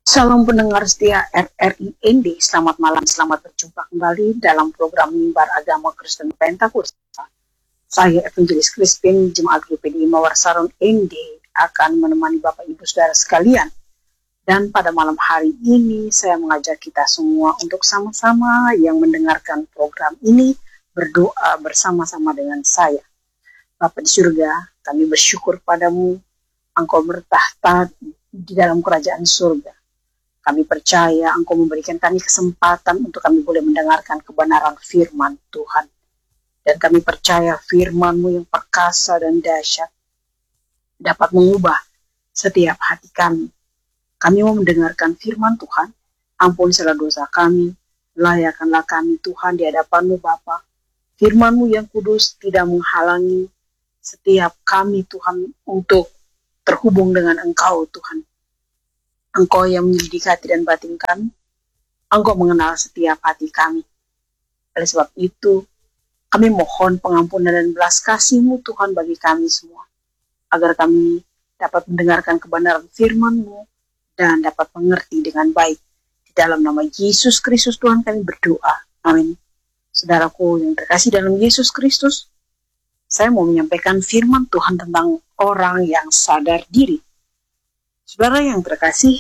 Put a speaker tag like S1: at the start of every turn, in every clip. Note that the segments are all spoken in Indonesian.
S1: Salam pendengar setia RRI ND, selamat malam, selamat berjumpa kembali dalam program Mimbar Agama Kristen Pentakosta. Saya Evangelis Crispin, Jemaat GPD Mawar Saron ND, akan menemani Bapak Ibu Saudara sekalian. Dan pada malam hari ini saya mengajak kita semua untuk sama-sama yang mendengarkan program ini berdoa bersama-sama dengan saya. Bapa di surga, kami bersyukur padamu, Engkau bertahta di dalam kerajaan surga. Kami percaya Engkau memberikan kami kesempatan untuk kami boleh mendengarkan kebenaran firman Tuhan. Dan kami percaya firman-Mu yang perkasa dan dahsyat dapat mengubah setiap hati kami. Kami mau mendengarkan firman Tuhan, ampun segala dosa kami, layakkanlah kami Tuhan di hadapan-Mu Bapa. Firman-Mu yang kudus tidak menghalangi setiap kami Tuhan untuk terhubung dengan Engkau Tuhan. Engkau yang menyelidik hati dan batin kami, Engkau mengenal setiap hati kami. Oleh sebab itu, kami mohon pengampunan dan belas kasih-Mu Tuhan bagi kami semua, agar kami dapat mendengarkan kebenaran firman-Mu dan dapat mengerti dengan baik. Di dalam nama Yesus Kristus Tuhan kami berdoa. Amin. Saudaraku yang terkasih dalam Yesus Kristus, saya mau menyampaikan firman Tuhan tentang orang yang sadar diri. Saudara yang terkasih,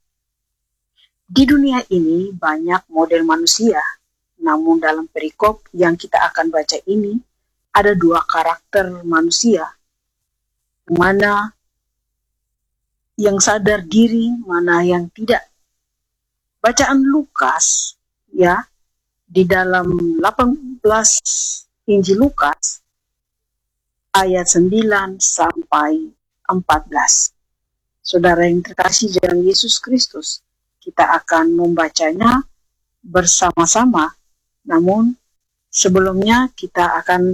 S1: di dunia ini banyak model manusia, namun dalam perikop yang kita akan baca ini, ada dua karakter manusia, mana yang sadar diri, mana yang tidak. Bacaan Lukas, ya, di dalam 18 Injil Lukas, ayat 9 sampai 14. Saudara yang terkasih dalam Yesus Kristus, kita akan membacanya bersama-sama. Namun sebelumnya kita akan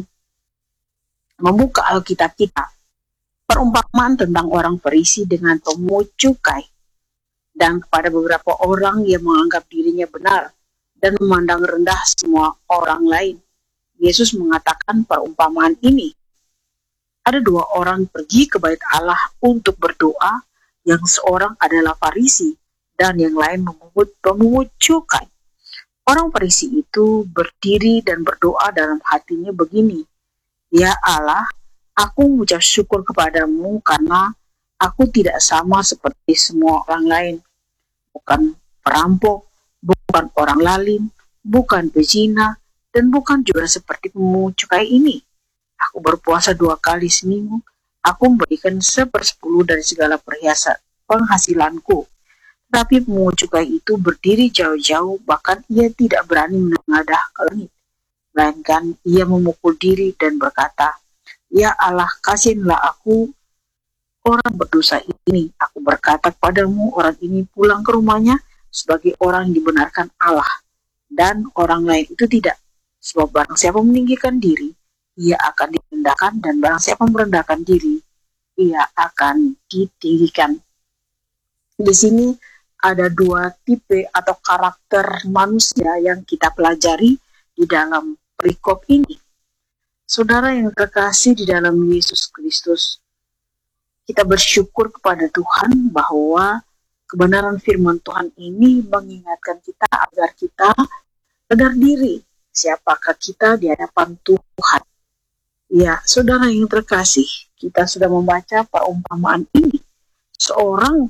S1: membuka Alkitab kita. Perumpamaan tentang orang Farisi dengan pemungut cukai, dan kepada beberapa orang yang menganggap dirinya benar dan memandang rendah semua orang lain. Yesus mengatakan perumpamaan ini. Ada dua orang pergi ke bait Allah untuk berdoa, yang seorang adalah Farisi dan yang lain pemungut cukai. Orang Farisi itu berdiri dan berdoa dalam hatinya begini, "Ya Allah, aku mengucap syukur kepadamu karena aku tidak sama seperti semua orang lain. Bukan perampok, bukan orang lalim, bukan pezina, dan bukan juga seperti pemungut cukai ini. Aku berpuasa 2 kali seminggu. Aku memberikan 1/10 dari segala perhiasan penghasilanku." Tapi pemungut cukai itu berdiri jauh-jauh, bahkan ia tidak berani menengadah ke langit. Melainkan ia memukul diri dan berkata, "Ya Allah, kasihilah aku, orang berdosa ini. Aku berkata kepadamu, orang ini pulang ke rumahnya sebagai orang yang dibenarkan Allah, dan orang lain itu tidak. Sebab barang siapa meninggikan diri, ia akan direndahkan, dan barang siapa merendahkan diri, ia akan ditinggikan." Di sini ada dua tipe atau karakter manusia yang kita pelajari di dalam perikop ini. Saudara yang terkasih di dalam Yesus Kristus, kita bersyukur kepada Tuhan bahwa kebenaran firman Tuhan ini mengingatkan kita agar kita sadar diri siapakah kita di hadapan Tuhan. Ya, saudara yang terkasih, kita sudah membaca perumpamaan ini. Seorang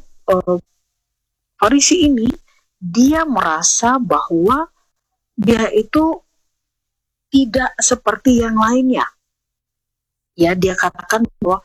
S1: Farisi ini, dia merasa bahwa dia itu tidak seperti yang lainnya. Ya, dia katakan bahwa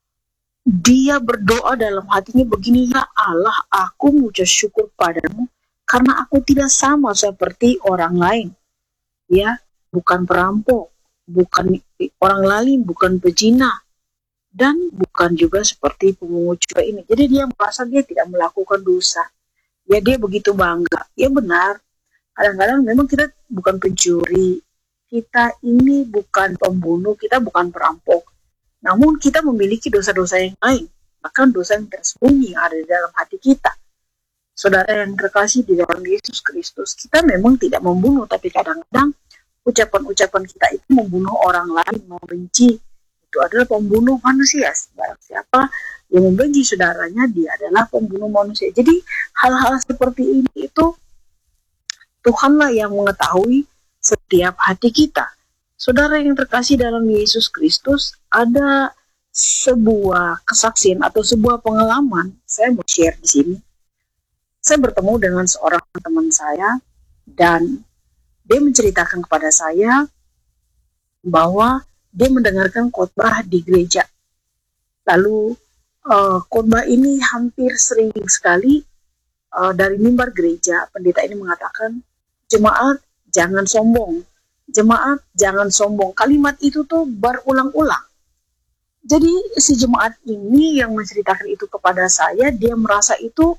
S1: dia berdoa dalam hatinya begini, "Ya Allah, aku mengucap syukur padamu karena aku tidak sama seperti orang lain." Ya, bukan perampok, bukan orang lain, bukan pezina, dan bukan juga seperti pemungut cukai ini. Jadi dia merasa dia tidak melakukan dosa. Ya, dia begitu bangga. Ya benar, kadang-kadang memang kita bukan pencuri, kita ini bukan pembunuh, kita bukan perampok. Namun kita memiliki dosa-dosa yang lain, bahkan dosa yang tersembunyi yang ada di dalam hati kita. Saudara yang terkasih di dalam Yesus Kristus, kita memang tidak membunuh, tapi kadang-kadang ucapan-ucapan kita itu membunuh orang lain, membenci. Itu adalah pembunuh manusia. Barang siapa yang membenci saudaranya, dia adalah pembunuh manusia. Jadi hal-hal seperti ini itu Tuhanlah yang mengetahui setiap hati kita. Saudara yang terkasih dalam Yesus Kristus, ada sebuah kesaksian atau sebuah pengalaman saya mau share di sini. Saya bertemu dengan seorang teman saya dan dia menceritakan kepada saya bahwa dia mendengarkan khotbah di gereja. Lalu khotbah ini hampir sering sekali dari mimbar gereja pendeta ini mengatakan, jemaat jangan sombong, jemaat jangan sombong. Kalimat itu tuh berulang-ulang. Jadi si jemaat ini yang menceritakan itu kepada saya, dia merasa itu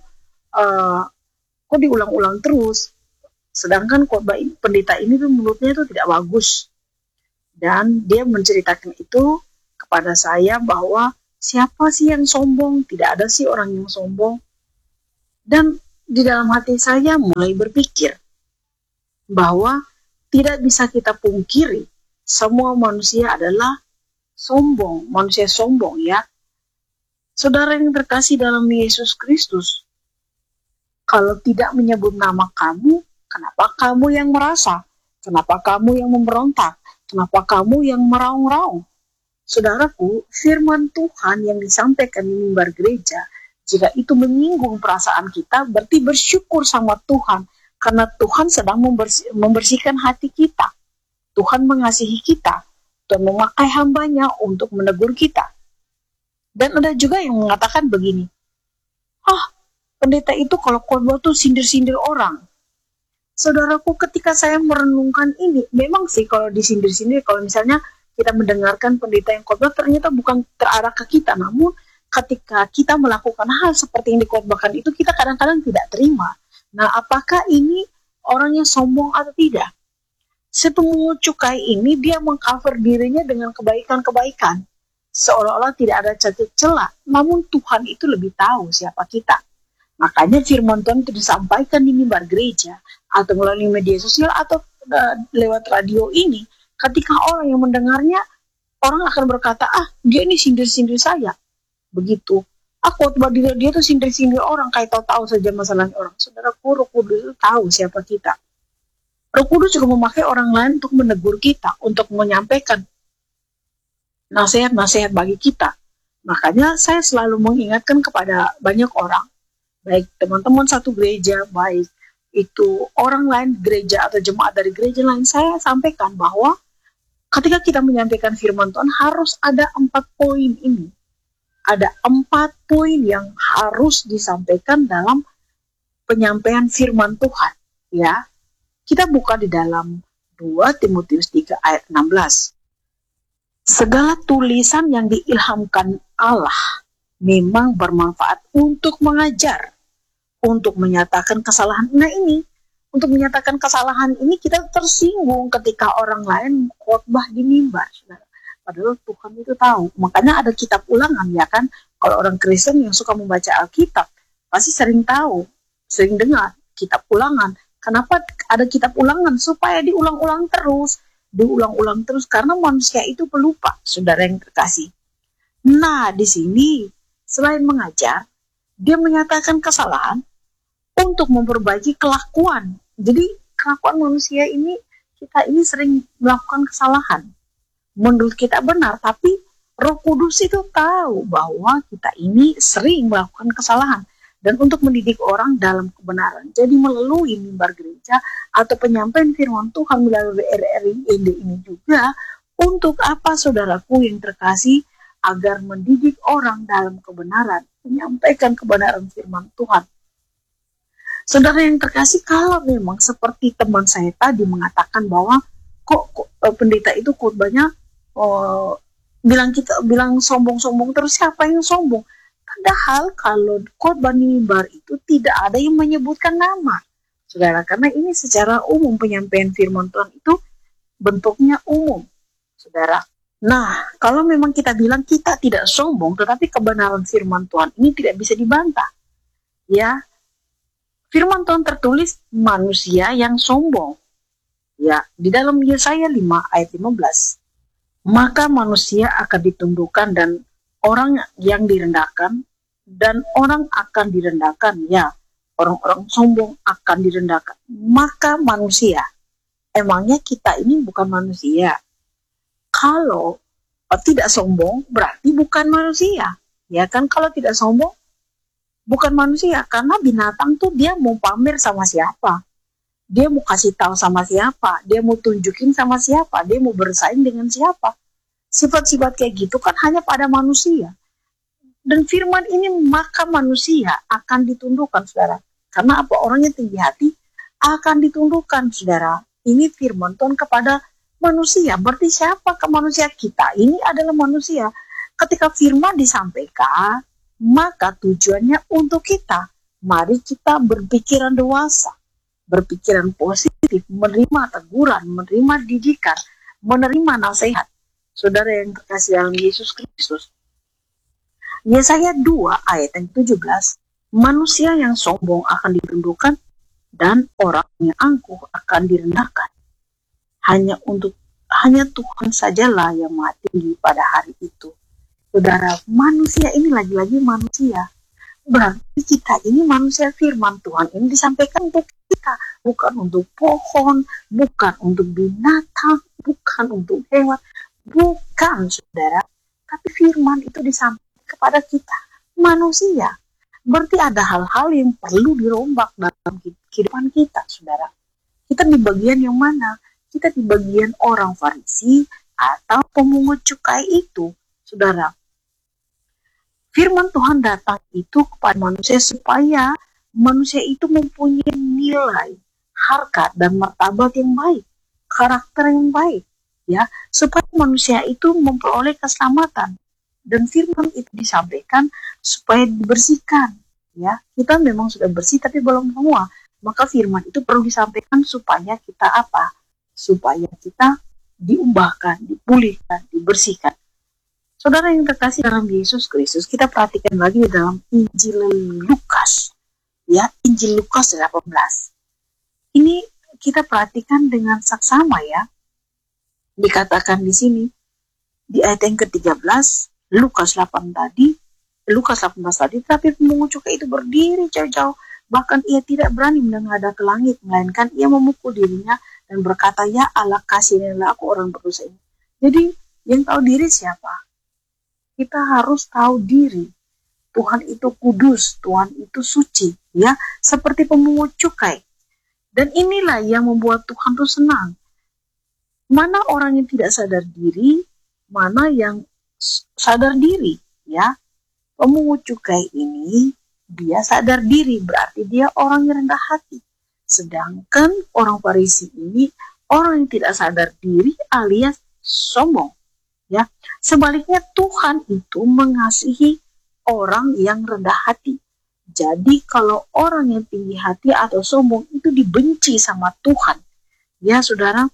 S1: kok diulang-ulang terus. Sedangkan khotbah pendeta ini tuh menurutnya itu tidak bagus. Dan dia menceritakan itu kepada saya bahwa siapa sih yang sombong? Tidak ada sih orang yang sombong. Dan di dalam hati saya mulai berpikir bahwa tidak bisa kita pungkiri semua manusia adalah sombong, manusia sombong ya. Saudara yang terkasih dalam Yesus Kristus, kalau tidak menyebut nama kamu, kenapa kamu yang merasa? Kenapa kamu yang memberontak? Kenapa kamu yang meraung-raung? Saudaraku, firman Tuhan yang disampaikan di mimbar gereja, jika itu menyinggung perasaan kita, berarti bersyukur sama Tuhan. Karena Tuhan sedang membersihkan hati kita. Tuhan mengasihi kita. Dan memakai hambanya untuk menegur kita. Dan ada juga yang mengatakan begini, pendeta itu kalau khotbah tuh sindir-sindir orang. Saudaraku, ketika saya merenungkan ini, memang sih kalau disindir-sindir, kalau misalnya kita mendengarkan pendeta yang khotbah ternyata bukan terarah ke kita, namun ketika kita melakukan hal seperti yang dikhotbahkan itu, kita kadang-kadang tidak terima. Nah, apakah ini orangnya sombong atau tidak? Si pemungut cukai ini dia mengcover dirinya dengan kebaikan-kebaikan, seolah-olah tidak ada cacat celah. Namun Tuhan itu lebih tahu siapa kita. Makanya firman Tuhan itu disampaikan di mimbar gereja atau melalui media sosial atau lewat radio ini. Ketika orang yang mendengarnya, orang akan berkata, dia ini sindir-sindir saya. Begitu. Khotbah dia tuh sindir-sindir orang, kayak tahu-tahu saja masalah orang. Saudaraku, Roh Kudus itu tahu siapa kita. Roh Kudus juga memakai orang lain untuk menegur kita, untuk menyampaikan nasihat-nasihat bagi kita. Makanya saya selalu mengingatkan kepada banyak orang, baik teman-teman satu gereja, baik itu orang lain gereja atau jemaat dari gereja lain, saya sampaikan bahwa ketika kita menyampaikan firman Tuhan harus ada 4 poin ini. Ada 4 poin yang harus disampaikan dalam penyampaian firman Tuhan. Ya, kita buka di dalam 2 Timotius 3 ayat 16. Segala tulisan yang diilhamkan Allah memang bermanfaat untuk mengajar, untuk menyatakan kesalahan. Nah ini, untuk menyatakan kesalahan ini kita tersinggung ketika orang lain khotbah di mimbar. Padahal Tuhan itu tahu. Makanya ada kitab ulangan, ya kan? Kalau orang Kristen yang suka membaca Alkitab, pasti sering tahu, sering dengar kitab ulangan. Kenapa ada kitab ulangan? Supaya diulang-ulang terus. Diulang-ulang terus, karena manusia itu pelupa, saudara yang terkasih. Nah, di sini, selain mengajar, dia menyatakan kesalahan untuk memperbaiki kelakuan. Jadi, kelakuan manusia ini, kita ini sering melakukan kesalahan. Menurut kita benar, tapi Roh Kudus itu tahu bahwa kita ini sering melakukan kesalahan. Dan untuk mendidik orang dalam kebenaran. Jadi melalui mimbar gereja atau penyampaian firman Tuhan melalui RRI ini juga, untuk apa saudaraku yang terkasih, agar mendidik orang dalam kebenaran, menyampaikan kebenaran firman Tuhan. Saudara yang terkasih, kalau memang seperti teman saya tadi mengatakan bahwa kok pendeta itu khotbahnya bilang sombong-sombong terus, siapa yang sombong? Padahal kalau khotbah mimbar itu tidak ada yang menyebutkan nama, saudara, karena ini secara umum penyampaian firman Tuhan itu bentuknya umum, saudara. Nah, kalau memang kita bilang kita tidak sombong, tetapi kebenaran firman Tuhan ini tidak bisa dibantah, ya. Firman Tuhan tertulis manusia yang sombong, ya, di dalam Yesaya 5 ayat 15. Maka manusia akan ditundukkan dan orang yang direndahkan, dan orang akan direndahkan, ya, orang-orang sombong akan direndahkan. Maka manusia, emangnya kita ini bukan manusia? Kalau tidak sombong berarti bukan manusia. Ya kan, kalau tidak sombong bukan manusia, karena binatang tuh dia mau pamer sama siapa? Dia mau kasih tahu sama siapa? Dia mau tunjukin sama siapa? Dia mau bersaing dengan siapa? Sifat-sifat kayak gitu kan hanya pada manusia. Dan firman ini, maka manusia akan ditundukkan, saudara. Karena apa? Orangnya tinggi hati akan ditundukkan, saudara. Ini firman Tuhan kepada manusia. Berarti siapa ke manusia? Kita ini adalah manusia. Ketika firman disampaikan, maka tujuannya untuk kita. Mari kita berpikiran dewasa, berpikiran positif, menerima teguran, menerima didikan, menerima nasihat. Saudara yang terkasih dalam Yesus Kristus, Yesaya 2 ayat yang 17, manusia yang sombong akan ditundukkan dan orang yang angkuh akan direndahkan. Hanya Tuhan sajalah yang maha tinggi pada hari itu. Saudara, manusia ini lagi-lagi manusia. Berarti kita ini manusia firman Tuhan ini disampaikan untuk kita, bukan untuk pohon, bukan untuk binatang, bukan untuk hewan, bukan, saudara. Tapi firman itu disampaikan kepada kita, manusia. Berarti ada hal-hal yang perlu dirombak dalam kehidupan kita, saudara. Kita di bagian yang mana? Kita di bagian orang Farisi atau pemungut cukai itu, saudara. Firman Tuhan datang itu kepada manusia supaya manusia itu mempunyai nilai, harkat dan martabat yang baik, karakter yang baik, ya, supaya manusia itu memperoleh keselamatan. Dan firman itu disampaikan supaya dibersihkan, ya. Kita memang sudah bersih tapi belum semua. Maka firman itu perlu disampaikan supaya kita apa? Supaya kita diubahkan, dipulihkan, dibersihkan. Saudara yang terkasih dalam Yesus Kristus, kita perhatikan lagi di dalam Injil Lukas, ya, Injil Lukas 18. Ini kita perhatikan dengan saksama, ya. Dikatakan di sini di ayat yang ke-13, Lukas 18 tadi, tapi pemungut cukai itu berdiri jauh-jauh, bahkan ia tidak berani menengadah ke langit, melainkan ia memukul dirinya dan berkata, ya Allah, kasihanilah aku orang berdosa ini. Jadi yang tahu diri siapa? Kita harus tahu diri. Tuhan itu kudus, Tuhan itu suci, ya, seperti pemungut cukai. Dan inilah yang membuat Tuhan tuh senang. Mana orang yang tidak sadar diri, mana yang sadar diri, ya. Pemungut cukai ini dia sadar diri, berarti dia orang yang rendah hati. Sedangkan orang Farisi ini orang yang tidak sadar diri alias sombong, ya. Sebaliknya Tuhan itu mengasihi orang yang rendah hati. Jadi kalau orang yang tinggi hati atau sombong itu dibenci sama Tuhan, ya, saudara.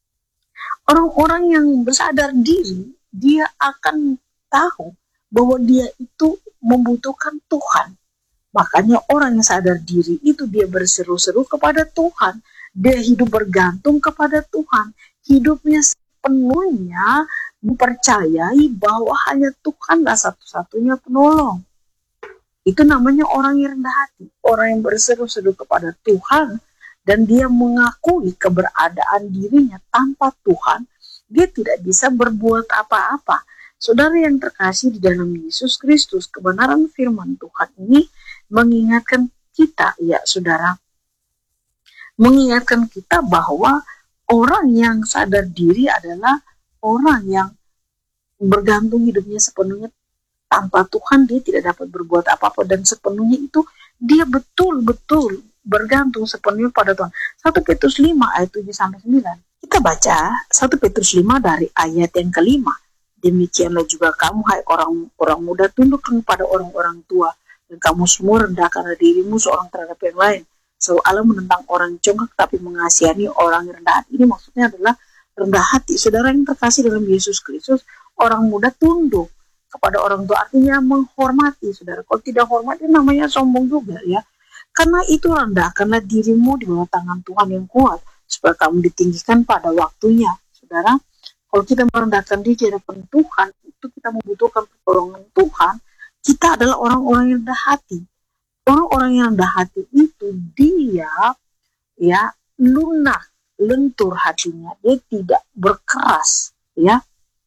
S1: Orang-orang yang bersadar diri, dia akan tahu bahwa dia itu membutuhkan Tuhan. Makanya orang yang sadar diri itu dia berseru-seru kepada Tuhan. Dia hidup bergantung kepada Tuhan. Hidupnya sepenuhnya mempercayai bahwa hanya Tuhanlah satu-satunya penolong. Itu namanya orang yang rendah hati. Orang yang berseru-seru kepada Tuhan dan dia mengakui keberadaan dirinya tanpa Tuhan, dia tidak bisa berbuat apa-apa. Saudara yang terkasih di dalam Yesus Kristus, kebenaran firman Tuhan ini mengingatkan kita, ya saudara, mengingatkan kita bahwa orang yang sadar diri adalah orang yang bergantung hidupnya sepenuhnya tanpa Tuhan. Dia tidak dapat berbuat apa-apa dan sepenuhnya itu dia betul-betul bergantung sepenuhnya pada Tuhan. 1 Petrus 5 ayat 7-9. Kita baca 1 Petrus 5 dari ayat yang kelima. Demikianlah juga kamu, hai orang muda, tundukkan kepada orang-orang tua, dan kamu semua rendahkanlah dirimu seorang terhadap yang lain. Sebab Allah menentang orang congkak tapi mengasihani orang yang rendah hati. Ini maksudnya adalah rendah hati. Saudara yang terkasih dalam Yesus Kristus, orang muda tunduk kepada orang tua artinya menghormati, saudara. Kalau tidak hormat itu namanya sombong juga, ya. Karena itu rendahkanlah dirimu di bawah tangan Tuhan yang kuat, supaya kamu ditinggikan pada waktunya, saudara. Kalau kita merendahkan diri di hadapan Tuhan, itu kita membutuhkan pertolongan Tuhan. Kita adalah orang-orang yang rendah hati. Orang-orang yang rendah hati itu dia ya lunak, lentur hatinya, dia tidak berkeras, ya.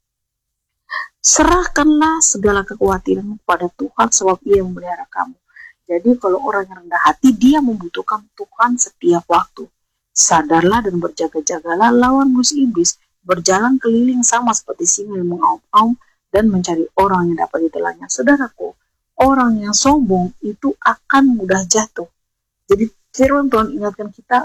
S1: Serahkanlah segala kekhawatiran kepada Tuhan sebab Ia memelihara kamu. Jadi kalau orang yang rendah hati, dia membutuhkan Tuhan setiap waktu. Sadarlah dan berjaga-jagalah, lawan musuh iblis, berjalan keliling sama seperti singa yang mengaum-aum dan mencari orang yang dapat ditelannya. Saudaraku, orang yang sombong itu akan mudah jatuh. Jadi firman Tuhan ingatkan kita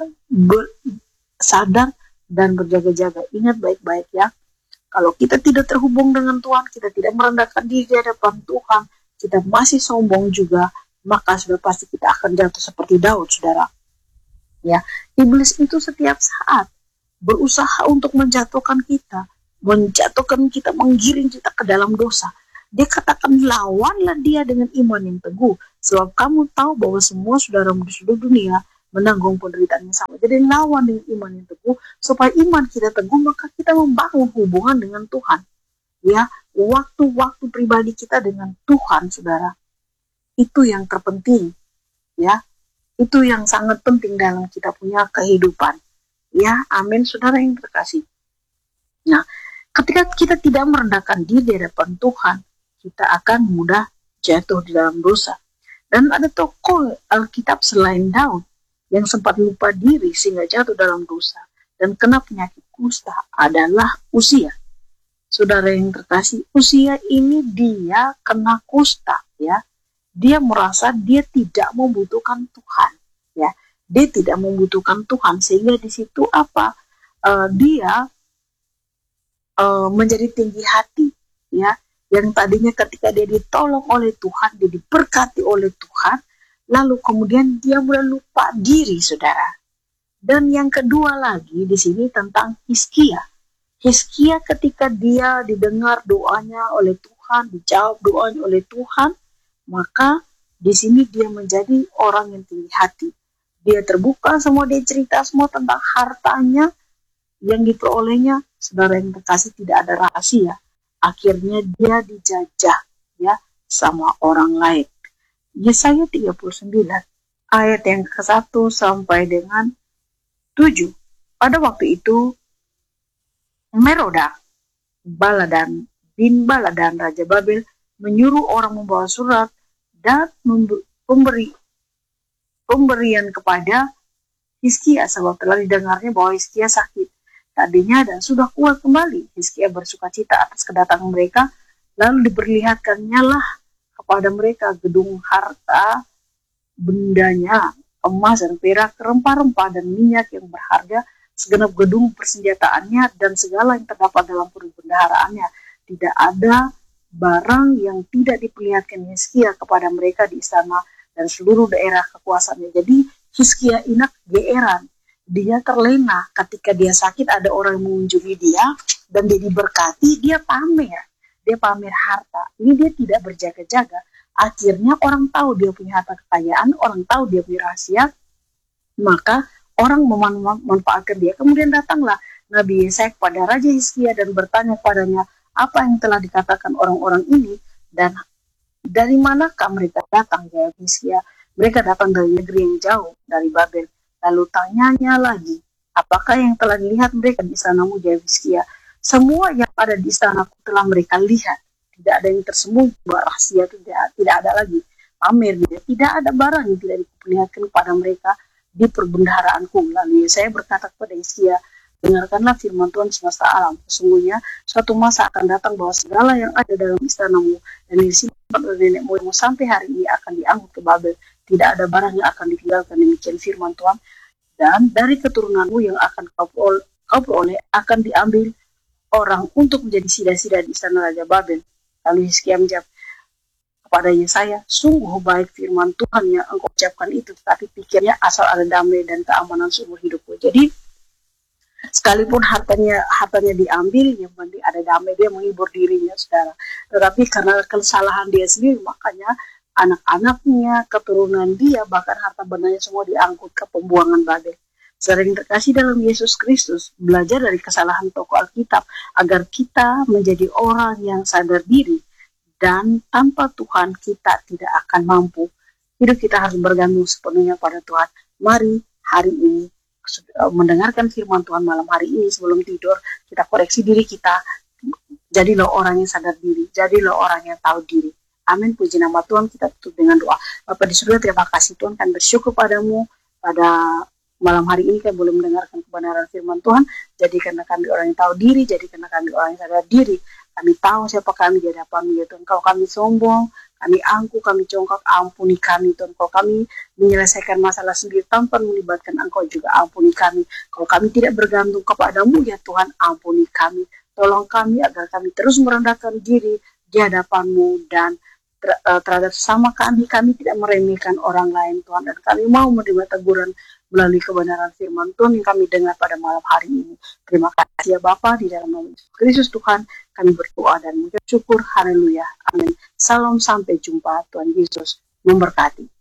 S1: sadar dan berjaga-jaga. Ingat baik-baik ya. Kalau kita tidak terhubung dengan Tuhan, kita tidak merendahkan diri di hadapan Tuhan, kita masih sombong juga, maka sudah pasti kita akan jatuh seperti Daud, saudara. Ya, iblis itu setiap saat berusaha untuk menjatuhkan kita, menggiring kita ke dalam dosa. Dia katakan, lawanlah dia dengan iman yang teguh, sebab kamu tahu bahwa semua saudaramu di seluruh dunia menanggung penderitaan yang sama. Jadi lawan dengan iman yang teguh, supaya iman kita teguh, maka kita membangun hubungan dengan Tuhan. Ya, waktu-waktu pribadi kita dengan Tuhan, saudara, itu yang terpenting. Ya, itu yang sangat penting dalam kita punya kehidupan. Ya, amin, saudara yang terkasih. Nah, ketika kita tidak merendahkan diri di hadapan Tuhan, kita akan mudah jatuh di dalam dosa. Dan ada tokoh Alkitab selain Daud yang sempat lupa diri sehingga jatuh dalam dosa dan kena penyakit kusta adalah Uzia. Saudara yang terkasih, Uzia ini dia kena kusta, ya. Dia merasa dia tidak membutuhkan Tuhan, ya. Dia tidak membutuhkan Tuhan sehingga di situ dia menjadi tinggi hati, ya. Yang tadinya ketika dia ditolong oleh Tuhan, dia diberkati oleh Tuhan, lalu kemudian dia mulai lupa diri, saudara. Dan yang kedua lagi di sini tentang Hizkia. Hizkia ketika dia didengar doanya oleh Tuhan, dijawab doanya oleh Tuhan, maka di sini dia menjadi orang yang tinggi hati. Dia terbuka semua, dia cerita semua tentang hartanya yang diperolehnya. Saudara yang terkasih, tidak ada rahasia. Akhirnya dia dijajah, ya, sama orang lain. Yesaya 39 ayat yang ke-1 sampai dengan 7. Pada waktu itu Merodak bin Baladan Raja Babel menyuruh orang membawa surat dan pemberian kepada Hizkia, sebab telah didengarnya bahwa Hizkia sakit tadinya dan sudah kuat kembali. Hizkia bersuka cita atas kedatangan mereka, lalu diperlihatkannya lah kepada mereka gedung harta bendanya, emas dan perak, rempah-rempah dan minyak yang berharga, segenap gedung persenjataannya dan segala yang terdapat dalam perbendaharaannya. Tidak ada barang yang tidak diperlihatkan Hizkia kepada mereka di istana dan seluruh daerah kekuasaannya. Jadi Hizkia ini geeran, dia terlena ketika dia sakit, ada orang yang mengunjungi dia dan dia diberkati, dia pamer harta. Ini dia tidak berjaga-jaga. Akhirnya orang tahu dia punya harta kekayaan, orang tahu dia punya rahasia, maka orang memanfaatkan dia. Kemudian datanglah Nabi Yesaya kepada Raja Hizkia dan bertanya kepadanya apa yang telah dikatakan orang-orang ini dan dari manakah mereka datang, jawab Hizkia. Mereka datang dari negeri yang jauh, dari Babel. Lalu tanyanya lagi, apakah yang telah dilihat mereka di istanamu, jawab Hizkia. Semua yang ada di istanaku telah mereka lihat. Tidak ada yang tersembunyi, rahasia itu tidak ada lagi. Pamer, tidak ada barang yang tidak diperlihatkan kepada mereka di perbendaharaanku. Lalu saya berkata kepada Hizkia, dengarkanlah firman Tuhan semesta alam. Sesungguhnya suatu masa akan datang bahwa segala yang ada dalam istanamu dan disimpan oleh nenek moyangmu sampai hari ini akan diangkut ke Babel. Tidak ada barang yang akan ditinggalkan, demikian firman Tuhan. Dan dari keturunanmu yang akan kau peroleh akan diambil orang untuk menjadi sida-sida di istana Raja Babel. Lalu Hizkia menjawab kepada Yesaya, sungguh baik firman Tuhan yang engkau ucapkan itu, tapi pikirnya asal ada damai dan keamanan seumur hidupku. Jadi sekalipun hartanya diambil, yang penting ada damai, dia menghibur dirinya, saudara. Tetapi karena kesalahan dia sendiri, makanya anak-anaknya, keturunan dia, bahkan harta bendanya semua diangkut ke pembuangan Babel. Sering terkasih dalam Yesus Kristus, belajar dari kesalahan tokoh Alkitab agar kita menjadi orang yang sadar diri, dan tanpa Tuhan kita tidak akan mampu. hidup kita harus bergantung sepenuhnya pada Tuhan. Mari hari ini mendengarkan firman Tuhan malam hari ini sebelum tidur, kita koreksi diri kita, jadilah orang yang sadar diri, jadilah orang yang tahu diri. Amin, puji nama Tuhan. Kita tutup dengan doa. Bapa di surga, terima kasih Tuhan, kami bersyukur padamu pada malam hari ini kami boleh mendengarkan kebenaran firman Tuhan. Jadikanlah kami orang yang tahu diri, jadikanlah kami orang yang sadar diri. Kami tahu siapa kami di hadapan-Mu ya Tuhan. Kalau kami sombong, kami angkuh, kami congkak, ampuni kami Tuhan. Kalau kami menyelesaikan masalah sendiri tanpa melibatkan Engkau, juga ampuni kami. Kalau kami tidak bergantung kepada-Mu ya Tuhan, ampuni kami. Tolong kami agar kami terus merendahkan diri di hadapan-Mu dan terhadap sesama kami tidak meremehkan orang lain Tuhan. Dan kami mau menerima teguran melalui kebenaran firman Tuhan yang kami dengar pada malam hari ini. Terima kasih ya Bapa, di dalam nama Yesus Kristus Tuhan kami berdoa dan mengucap syukur. Haleluya. Amin. Salam, sampai jumpa. Tuhan Yesus memberkati.